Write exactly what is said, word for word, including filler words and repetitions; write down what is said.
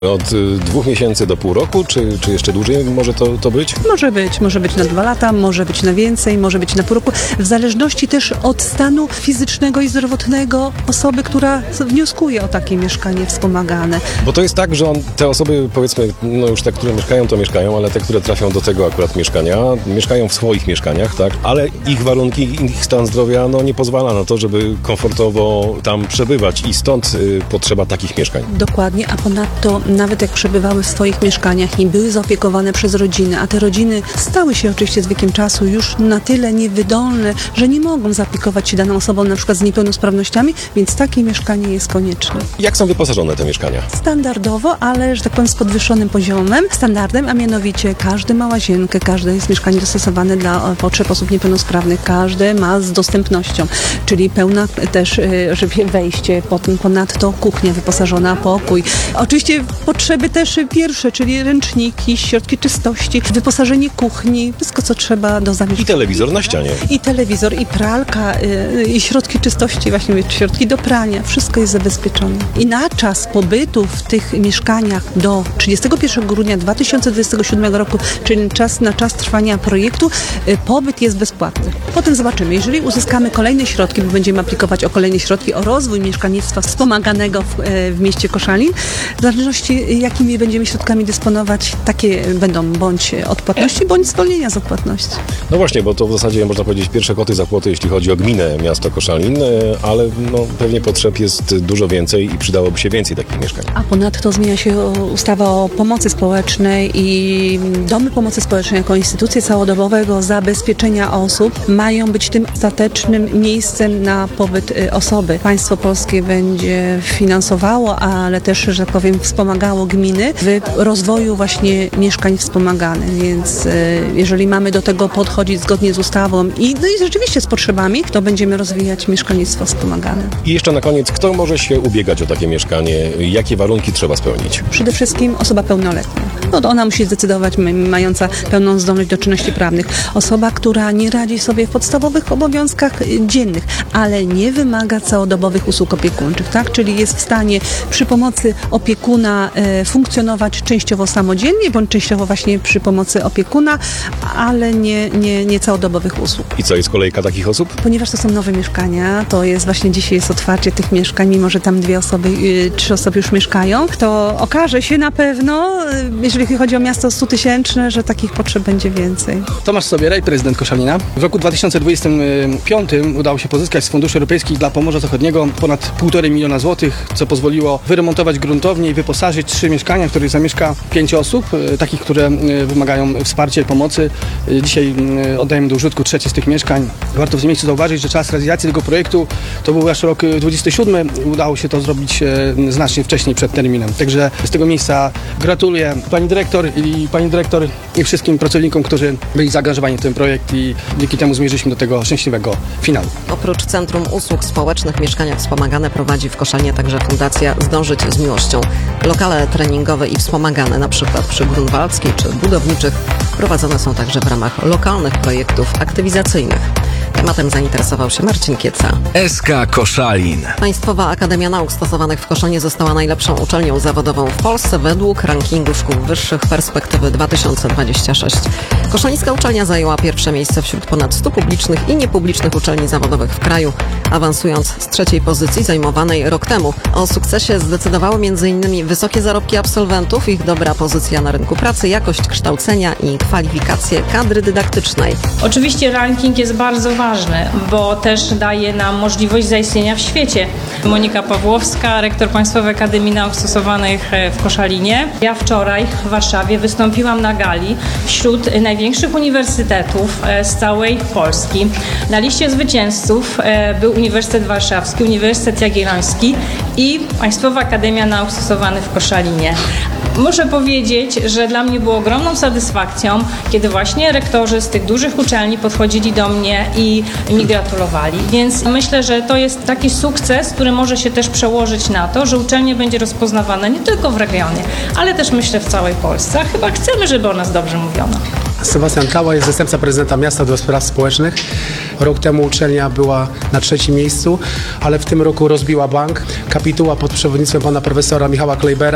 Od y, dwóch miesięcy do pół roku, czy, czy jeszcze dłużej może to, to być? Może być, może być na dwa lata, może być na więcej, może być na pół roku, w zależności też od stanu fizycznego i zdrowotnego osoby, która wnioskuje o takie mieszkanie wspomagane. Bo to jest tak, że on, te osoby, powiedzmy, no już te, które mieszkają, to mieszkają, ale te, które trafią do tego akurat mieszkania, mieszkają w swoich mieszkaniach, tak? Ale ich warunki, ich stan zdrowia, no nie pozwala na to, żeby komfortowo tam przebywać i stąd y, potrzeba takich mieszkań. Dokładnie, a ponadto nawet jak przebywały w swoich mieszkaniach i były zaopiekowane przez rodziny, a te rodziny stały się oczywiście z wiekiem czasu już na tyle niewydolne, że nie mogą zaopiekować się daną osobą na przykład z niepełnosprawnościami, więc takie mieszkanie jest konieczne. Jak są wyposażone te mieszkania? Standardowo, ale że tak powiem z podwyższonym poziomem, standardem, a mianowicie każdy ma łazienkę, każde jest mieszkanie dostosowane dla potrzeb osób niepełnosprawnych, każde ma z dostępnością, czyli pełna też żeby wejście, potem ponadto kuchnia wyposażona, pokój. Oczywiście potrzeby też pierwsze, czyli ręczniki, środki czystości, wyposażenie kuchni, wszystko co trzeba do zamieszkania. I telewizor na ścianie. I telewizor, i pralka, y, i środki czystości, właśnie mówię, środki do prania, wszystko jest zabezpieczone. I na czas pobytu w tych mieszkaniach do trzydziestego pierwszego grudnia dwa tysiące dwudziestego siódmego roku, czyli czas, na czas trwania projektu, y, pobyt jest bezpłatny. Potem zobaczymy, jeżeli uzyskamy kolejne środki, bo będziemy aplikować o kolejne środki, o rozwój mieszkalnictwa wspomaganego w, y, w mieście Koszalin, w zależności jakimi będziemy środkami dysponować, takie będą bądź odpłatności, bądź zwolnienia z odpłatności. No właśnie, bo to w zasadzie można powiedzieć pierwsze koty za płoty, jeśli chodzi o gminę miasto Koszalin, ale no, pewnie potrzeb jest dużo więcej i przydałoby się więcej takich mieszkań. A ponadto zmienia się ustawa o pomocy społecznej i domy pomocy społecznej jako instytucje całodobowego zabezpieczenia osób mają być tym ostatecznym miejscem na pobyt osoby. Państwo polskie będzie finansowało, ale też, że tak powiem, wspomagało gminy w rozwoju właśnie mieszkań wspomaganych, więc jeżeli mamy do tego podchodzić zgodnie z ustawą i, no i rzeczywiście z potrzebami, to będziemy rozwijać mieszkalnictwo wspomagane. I jeszcze na koniec, kto może się ubiegać o takie mieszkanie? Jakie warunki trzeba spełnić? Przede wszystkim osoba pełnoletnia. No to ona musi zdecydować, mająca pełną zdolność do czynności prawnych. Osoba, która nie radzi sobie w podstawowych obowiązkach dziennych, ale nie wymaga całodobowych usług opiekuńczych, tak? Czyli jest w stanie przy pomocy opiekuna e, funkcjonować częściowo samodzielnie, bądź częściowo właśnie przy pomocy opiekuna, ale nie, nie, nie całodobowych usług. I co, jest kolejka takich osób? Ponieważ to są nowe mieszkania, to jest właśnie dzisiaj jest otwarcie tych mieszkań, mimo że tam dwie osoby, y, trzy osoby już mieszkają, to okaże się na pewno, y, jeżeli chodzi o miasto stutysięczne, że takich potrzeb będzie więcej. Tomasz Sobieraj, prezydent Koszalina. W roku dwa tysiące dwudziestym piątym udało się pozyskać z funduszy europejskich dla Pomorza Zachodniego ponad półtorej miliona złotych, co pozwoliło wyremontować gruntownię i wyposażyć trzy mieszkania, w których zamieszka pięć osób, takich, które wymagają wsparcia i pomocy. Dzisiaj oddajemy do użytku trzecie z tych mieszkań. Warto w tym miejscu zauważyć, że czas realizacji tego projektu to był aż rok dwudziesty siódmy. Udało się to zrobić znacznie wcześniej, przed terminem. Także z tego miejsca gratuluję pani dyrektor i pani dyrektor i wszystkim pracownikom, którzy byli zaangażowani w ten projekt i dzięki temu zmierzyliśmy do tego szczęśliwego finału. Oprócz Centrum Usług Społecznych mieszkania wspomagane prowadzi w Koszalinie także Fundacja Zdążyć z Miłością. Lokale treningowe i wspomagane, na przykład przy Grunwaldzkiej czy budowniczych, prowadzone są także w ramach lokalnych projektów aktywizacyjnych. Tematem zainteresował się Marcin Kieca. S K Koszalin. Państwowa Akademia Nauk Stosowanych w Koszalinie została najlepszą uczelnią zawodową w Polsce według rankingu szkół wyższych Perspektywy dwa tysiące dwadzieścia sześć. Koszalińska uczelnia zajęła pierwsze miejsce wśród ponad stu publicznych i niepublicznych uczelni zawodowych w kraju, awansując z trzeciej pozycji zajmowanej rok temu. O sukcesie zdecydowały m in wysokie zarobki absolwentów, ich dobra pozycja na rynku pracy, jakość kształcenia i kwalifikacje kadry dydaktycznej. Oczywiście ranking jest bardzo ważny, bo też daje nam możliwość zaistnienia w świecie. Monika Pawłowska, rektor Państwowej Akademii Nauk Stosowanych w Koszalinie. Ja wczoraj w Warszawie wystąpiłam na gali wśród największych uniwersytetów z całej Polski. Na liście zwycięzców był Uniwersytet Warszawski, Uniwersytet Jagielloński i Państwowa Akademia Nauk Stosowanych w Koszalinie. Muszę powiedzieć, że dla mnie było ogromną satysfakcją, kiedy właśnie rektorzy z tych dużych uczelni podchodzili do mnie i mi gratulowali. Więc myślę, że to jest taki sukces, który może się też przełożyć na to, że uczelnia będzie rozpoznawana nie tylko w regionie, ale też myślę w całej Polsce. A chyba chcemy, żeby o nas dobrze mówiono. Sebastian Kała jest zastępca prezydenta miasta do spraw społecznych. Rok temu uczelnia była na trzecim miejscu, ale w tym roku rozbiła bank. Kapituła pod przewodnictwem pana profesora Michała Klejbera